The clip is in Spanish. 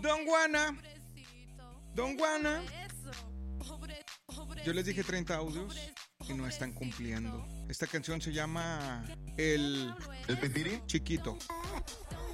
Don Juana. Don Juana. Yo les dije 30 audios y no están cumpliendo. Esta canción se llama El ¿El Pipiri? Chiquito.